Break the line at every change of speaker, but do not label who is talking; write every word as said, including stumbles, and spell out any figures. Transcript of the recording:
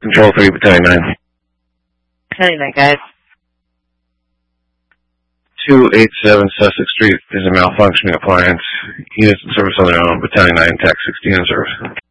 Control three, Battalion nine.
Battalion nine, guys.
two eighty-seven Sussex Street is a malfunctioning appliance. Units in service on their own. Battalion nine, T A C sixteen in service.